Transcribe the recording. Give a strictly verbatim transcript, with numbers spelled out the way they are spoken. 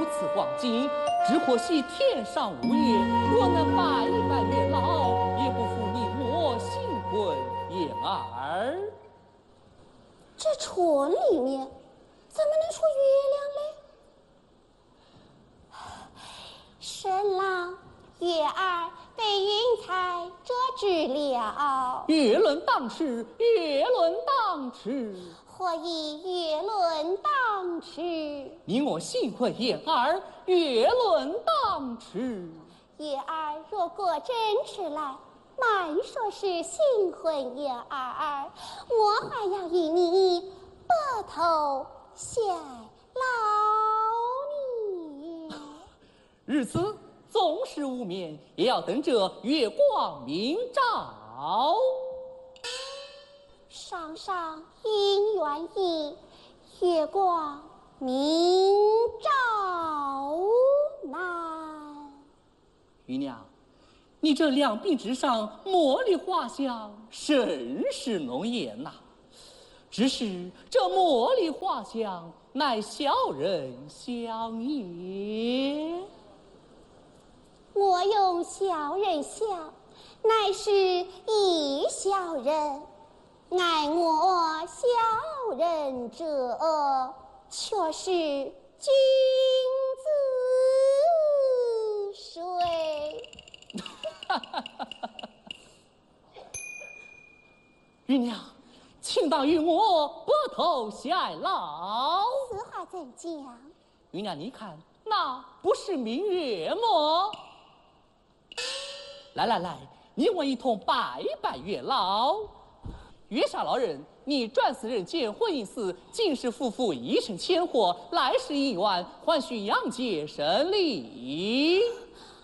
此黄金，只可惜天上无月。若能百一百月老，也不负你我新婚燕尔。 这船里面怎么能出月亮嘞？神郎，月儿被云彩遮住了。 月轮当持，月轮当持。 何以月轮当持？ 你我新婚燕尔，月轮当持。 月儿若果真持来，满说是新婚燕尔，我还要与你白头偕老呢。 日子纵使无眠，也要等着月光明照。 上上姻缘意，月光明照难。 姨娘，你这两鬓之上茉莉花香，甚是浓艳呐、啊。只是这茉莉花香，乃小人香也。 我用小人香，乃是一小人。爱我小人者，却是君子谁？ 姨娘，请当与我白头偕老。 此话怎讲？ 姨娘，你看，那不是明月吗？来来来，你我一同拜拜月老。月下老人，你转死人间婚姻寺，今世夫妇一生千祸，来世一万，还需阳界生礼。